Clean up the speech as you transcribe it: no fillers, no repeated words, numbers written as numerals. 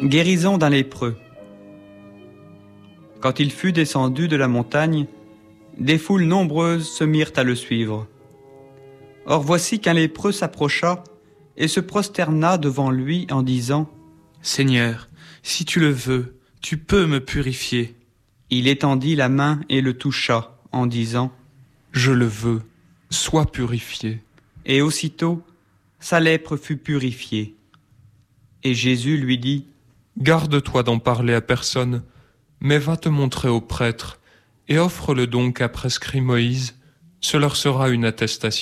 Guérison d'un lépreux. Quand il fut descendu de la montagne, des foules nombreuses se mirent à le suivre. Or voici qu'un lépreux s'approcha et se prosterna devant lui en disant : « Seigneur, si tu le veux, tu peux me purifier. » Il étendit la main et le toucha en disant : « Je le veux, sois purifié. » Et aussitôt, sa lèpre fut purifiée. Et Jésus lui dit : « Garde-toi d'en parler à personne, mais va te montrer aux prêtres et offre le don qu'a prescrit Moïse, ce leur sera une attestation. »